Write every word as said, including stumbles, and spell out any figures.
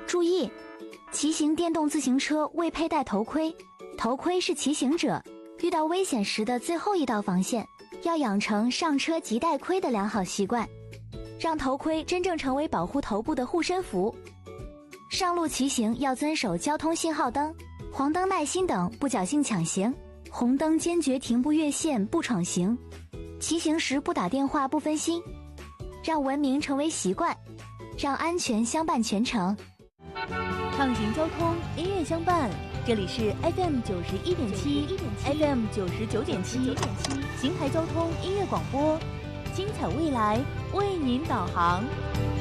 注意，骑行电动自行车未佩戴头盔，头盔是骑行者遇到危险时的最后一道防线，要养成上车即戴盔的良好习惯，让头盔真正成为保护头部的护身符。上路骑行要遵守交通信号灯、黄灯耐心等，不侥幸抢行，红灯坚决停不越线不闯行，骑行时不打电话不分心，让文明成为习惯，让安全相伴全程。 畅行交通，音乐相伴，这里是 F M 九十一点七 ，F M 九十九点七，邢台交通音乐广播，精彩未来为您导航。